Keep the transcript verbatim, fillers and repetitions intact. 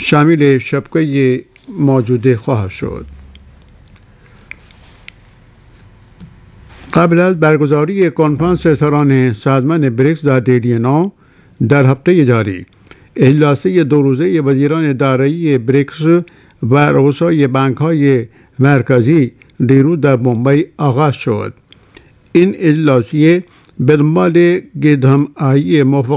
شامل شبکه موجوده خواهد شد. قبل از برگزاری کنفرانس سران سازمان بریکس در دهلی نو در هفته جاری، اجلاس دو روزه وزیران دارایی بریکس و رؤسای بانک‌های مرکزی دیروز در ممبئی آغاز شد. این اجلاس به دنبال گردهمایی موافقت